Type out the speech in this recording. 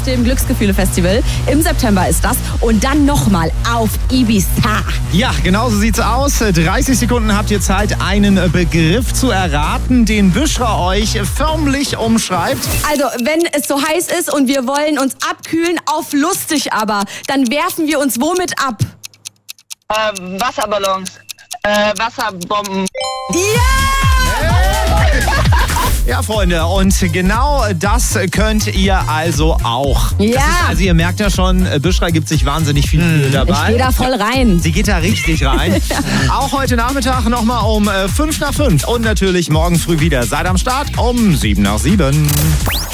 dem Glücksgefühle-Festival. Im September ist das. Und dann nochmal auf Ibiza. Ja, genau so sieht's aus. 30 Sekunden habt ihr Zeit, einen Begriff zu erraten, den Büschra euch förmlich umschreibt. Also, wenn es so heiß ist und wir wollen uns abkühlen, auf lustig aber, dann werfen wir uns womit ab? Wasserballons. Wasserbomben. Ja, Freunde, und genau das könnt ihr also auch. Ja. Also ihr merkt ja schon, Büschra gibt sich wahnsinnig viel Mühe dabei. Ich gehe da voll rein. Sie geht da richtig rein. Auch heute Nachmittag nochmal um 5 nach 5 und natürlich morgen früh wieder. Seid am Start um 7 nach 7.